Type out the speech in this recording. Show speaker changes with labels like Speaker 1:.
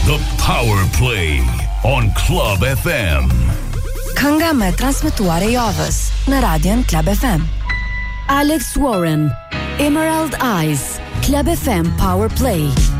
Speaker 1: The Power Play on Club FM.
Speaker 2: Kënga me transmetuar e javës në Radion Club FM. Alex Warren, Emerald Eyes, Club FM Power Play.